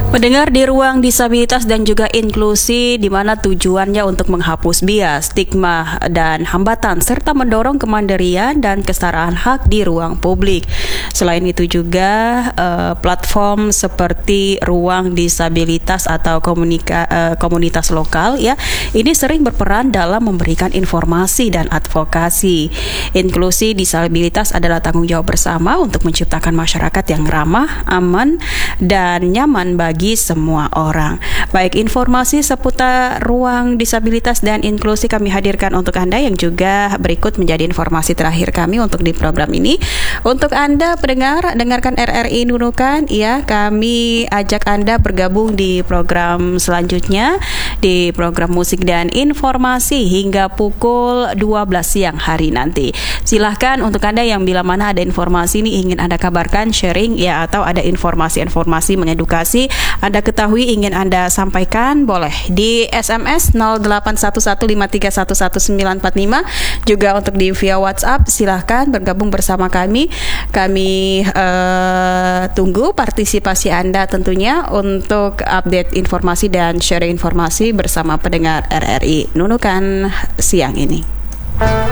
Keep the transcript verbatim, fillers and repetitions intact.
Mendengar di ruang disabilitas dan juga inklusi, di mana tujuannya untuk menghapus bias, stigma, dan hambatan, serta mendorong kemandirian dan kesetaraan hak di ruang publik. Selain itu juga uh, platform seperti ruang disabilitas atau komunika, uh, komunitas lokal ya, ini sering berperan dalam memberikan informasi dan advokasi. Inklusi disabilitas adalah tanggung jawab bersama untuk menciptakan masyarakat yang ramah, aman, dan nyaman bagi bagi semua orang. Baik, informasi seputar ruang disabilitas dan inklusi kami hadirkan untuk Anda, yang juga berikut menjadi informasi terakhir kami untuk di program ini. Untuk Anda pendengar, dengarkan R R I Nunukan ya, kami ajak Anda bergabung di program selanjutnya, di program musik dan informasi hingga pukul dua belas siang hari nanti. Silahkan untuk Anda yang bila mana ada informasi ini ingin Anda kabarkan, sharing ya, atau ada informasi-informasi mengedukasi Anda ketahui ingin Anda sampaikan, boleh di S M S nol delapan satu satu lima tiga satu satu sembilan empat lima, juga untuk di via WhatsApp. Silahkan bergabung bersama kami. Kami uh, tunggu partisipasi Anda tentunya untuk update informasi dan sharing informasi bersama pendengar R R I Nunukan siang ini.